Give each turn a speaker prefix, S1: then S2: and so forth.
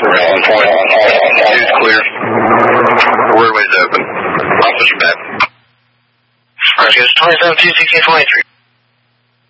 S1: Around 1 point. Two's clear. Roadway's open. Officer back.
S2: Alright, guys, 27 2 16 23.